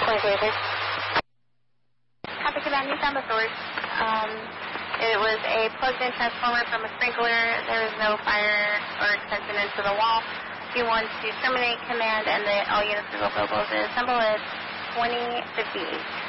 Copy command, you found the source. It was a plugged-in transformer from a sprinkler. There was no fire or extension into the wall. If you want to terminate command and all units will go both, assemble at 2058.